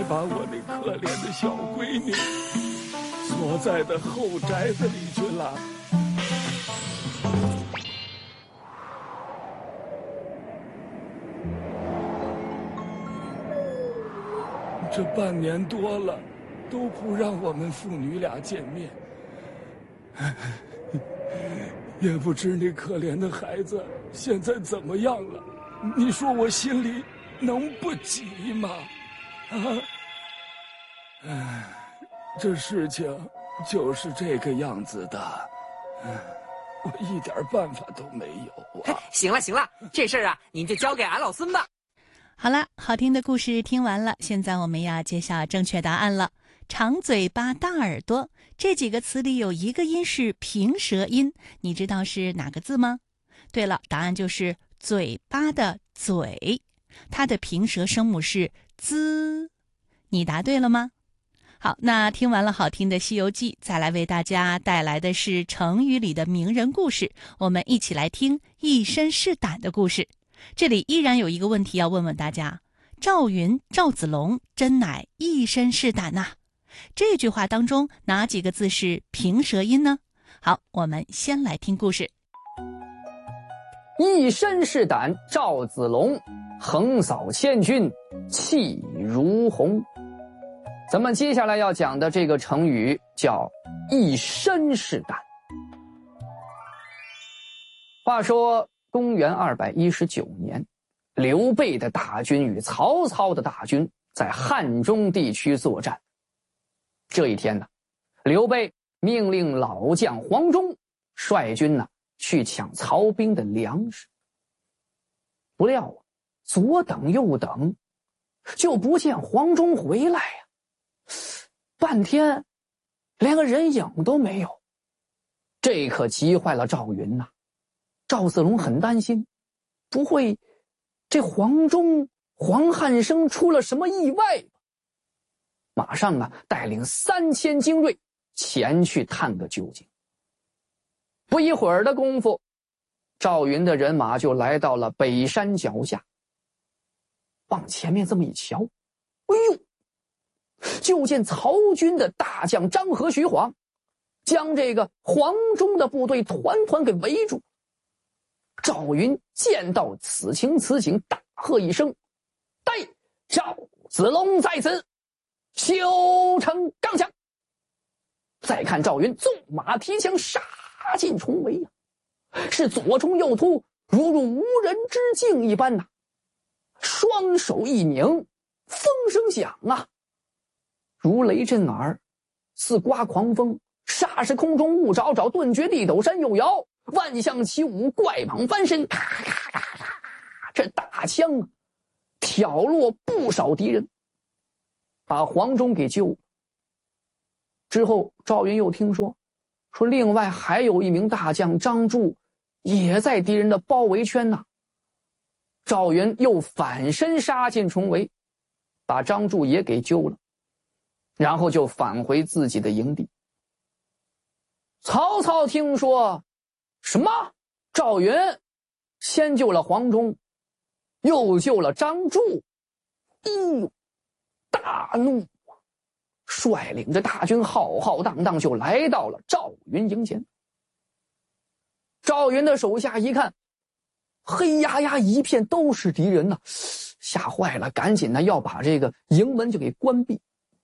把我那可怜的小闺女锁在的后宅子里去了。这半年多了，都不让我们父女俩见面，也不知那可怜的孩子现在怎么样了。你说我心里能不急吗？这事情就是这个样子的，我一点办法都没有啊。 行了，这事儿啊，您就交给俺老孙吧。 好了，好听的故事听完了，现在我们要揭晓正确答案了。长嘴巴大耳朵这几个词里有一个音是平舌音，你知道是哪个字吗？对了，答案就是嘴巴的嘴，它的平舌声母是滋。你答对了吗？好，那听完了好听的《西游记》，再来为大家带来的是成语里的名人故事，我们一起来听一身是胆的故事。这里依然有一个问题要问问大家，赵云、赵子龙真乃一身是胆呐，这句话当中哪几个字是平舌音呢？好，我们先来听故事。 一身是胆赵子龙，横扫千军气如虹。咱们接下来要讲的这个成语叫一身是胆。话说公元219年，刘备的大军与曹操的大军在汉中地区作战。这一天呢，刘备命令老将黄忠率军呢去抢曹兵的粮食。不料啊，左等右等，就不见黄忠回来呀，半天连个人影都没有。这可急坏了赵云呐。赵子龙很担心，不会这黄忠、黄汉升出了什么意外吧？马上啊，带领3000精锐前去探个究竟。不一会儿的功夫，赵云的人马就来到了北山脚下。往前面这么一瞧，哎呦，就见曹军的大将张合、徐晃将这个黄忠的部队团团给围住。赵云见到此情此景，大喝一声：“待赵子龙在此，修成钢枪！”再看赵云纵马提枪，杀进重围呀，是左冲右突，如入无人之境一般呐。双手一拧，风声响啊，如雷震耳，似刮狂风，霎时空中雾爪爪，顿觉地斗山又摇，万象起舞，怪蟒翻身，咔咔咔咔，这大枪啊挑落不少敌人，把黄忠给救了。之后赵云又听说另外还有一名大将张柱也在敌人的包围圈呢。赵云又反身杀进重围，把张柱也给救了，然后就返回自己的营地。曹操听说什么赵云先救了黄忠，又救了张柱，大怒，率领着大军浩浩荡荡就来到了赵云营前。赵云的手下一看，黑压压一片都是敌人呐，吓坏了，赶紧呢要把这个营门就给关闭。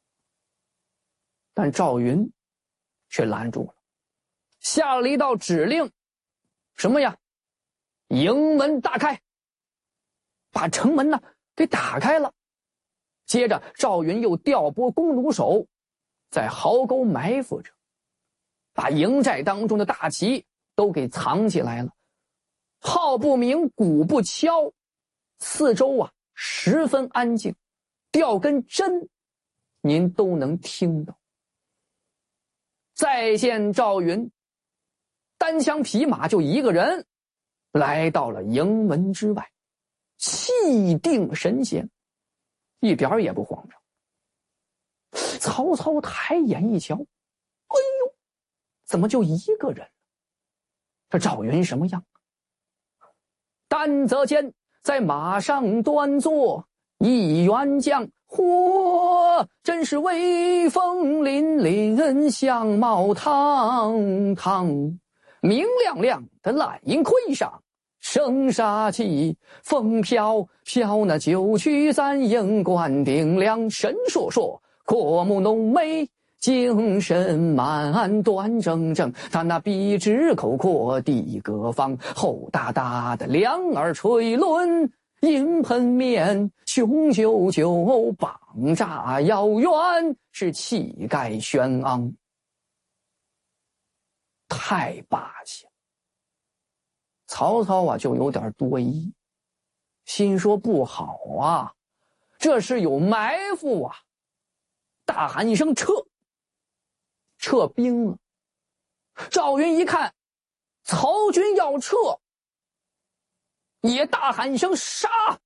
但赵云却拦住了，下了一道指令，什么呀？营门大开，把城门呢给打开了。接着赵云又调拨弓弩手在壕沟埋伏着，把营寨当中的大旗都给藏起来了。号不鸣，鼓不敲，四周啊十分安静，掉根针您都能听到。再见赵云，单枪匹马就一个人来到了营门之外，气定神闲，一点也不慌张。曹操抬眼一瞧，哎呦，怎么就一个人？这赵云什么样？丹泽间在马上端坐，一员将嚯，真是威风凛凛，相貌堂堂，明亮亮的蓝银盔上生杀气，风飘飘那九曲三英冠顶梁，神烁烁，阔目浓眉，精神满，端正正。他那笔直口阔地阁方，厚大大的两耳垂轮，银盆面，雄赳赳，膀炸腰圆，是气概轩昂，太霸气了。曹操啊，就有点多疑，心说不好啊，这是有埋伏啊！大喊一声撤，撤兵了。赵云一看曹军要撤，也大喊一声杀。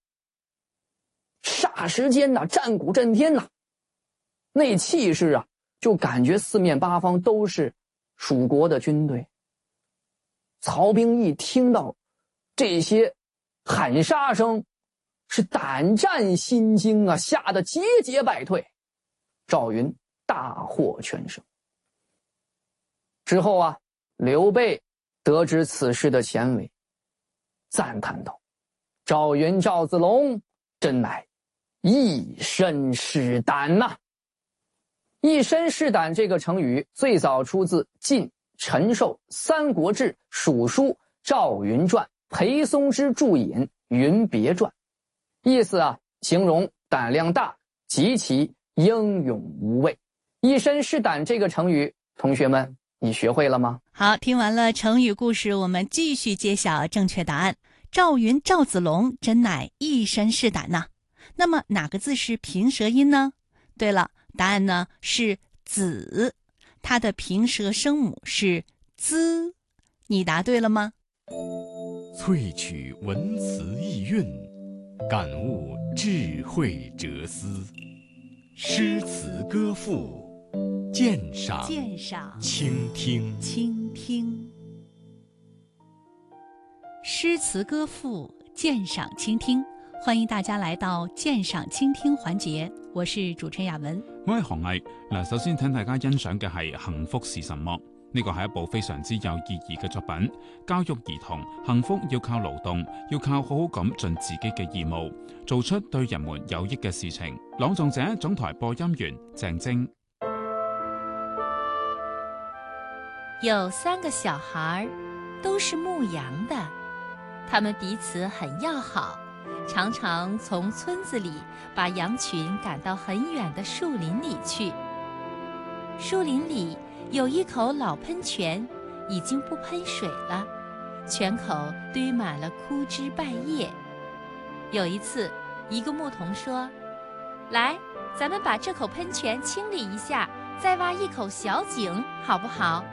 霎时间呐，战鼓震天呐，那气势啊，就感觉四面八方都是蜀国的军队。曹兵一听到这些喊杀声，是胆战心惊啊，吓得节节败退。赵云大获全胜。之后啊，刘备得知此事的前尾，赞叹道：“赵云赵子龙真乃一身是胆呐！”一身是胆这个成语最早出自晋陈寿《三国志·蜀书·赵云传》裴松之注引《云别传》，意思啊，形容胆量大，极其英勇无畏。一身是胆这个成语，同学们你学会了吗？ 好，听完了成语故事，我们继续揭晓正确答案。赵云赵子龙真乃一身是胆呐。那么哪个字是平舌音呢？对了，答案呢是子，它的平舌声母是滋。你答对了吗？ 萃取文辞意蕴，感悟智慧哲思，诗词歌赋，鉴赏倾听。 诗词歌赋，鉴赏倾听，歡迎大家來到鑑賞傾聽環節，我是主持人雅文。 我係韓毅。嗱，首先請大家欣賞嘅係《幸福是什麼》。呢個係一部非常之有意義嘅作品，教育兒童幸福要靠勞動，要靠好好咁盡自己嘅義務，做出對人們有益嘅事情。朗誦者總台播音員鄭晶。 有3個小孩，都是牧羊的，他們彼此很要好，常常從村子裡把羊群趕到很遠的樹林裡去。樹林裡有一口老噴泉，已經不噴水了，泉口堆滿了枯枝敗葉。有一次，一個牧童說：“來，咱們把這口噴泉清理一下，再挖一口小井，好不好？”